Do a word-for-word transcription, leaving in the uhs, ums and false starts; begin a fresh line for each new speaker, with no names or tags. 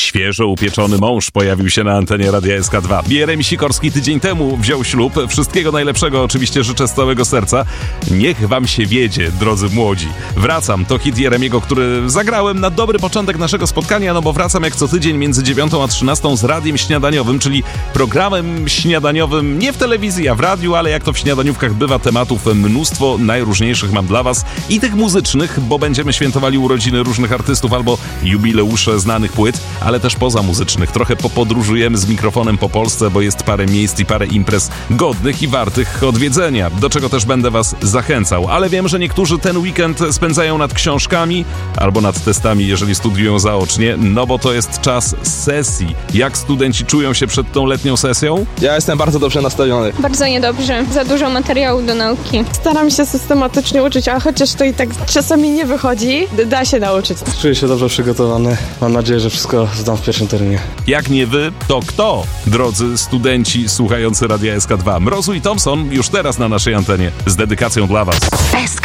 Świeżo upieczony mąż pojawił się na antenie Radia S K dwa. Jeremi Sikorski tydzień temu wziął ślub. Wszystkiego najlepszego oczywiście życzę z całego serca. Niech wam się wiedzie, drodzy młodzi. Wracam, to hit Jeremiego, który zagrałem na dobry początek naszego spotkania, no bo wracam jak co tydzień między dziewiątą a trzynastą z Radiem Śniadaniowym, czyli programem śniadaniowym nie w telewizji, a w radiu, ale jak to w śniadaniówkach bywa, tematów mnóstwo, najróżniejszych mam dla was i tych muzycznych, bo będziemy świętowali urodziny różnych artystów albo jubileusze znanych płyt, ale też poza muzycznych. Trochę popodróżujemy z mikrofonem po Polsce, bo jest parę miejsc i parę imprez godnych i wartych odwiedzenia, do czego też będę was zachęcał. Ale wiem, że niektórzy ten weekend spędzają nad książkami albo nad testami, jeżeli studiują zaocznie, no bo to jest czas sesji. Jak studenci czują się przed tą letnią sesją?
Ja jestem bardzo dobrze nastawiony.
Bardzo niedobrze. Za dużo materiału do nauki.
Staram się systematycznie uczyć, a chociaż to i tak czasami nie wychodzi, da się nauczyć.
Czuję się dobrze przygotowany. Mam nadzieję, że wszystko zdam w pierwszym terminie.
Jak nie wy, to kto? Drodzy studenci słuchający Radia S K dwa. Mrozu i Thompson już teraz na naszej antenie z dedykacją dla was.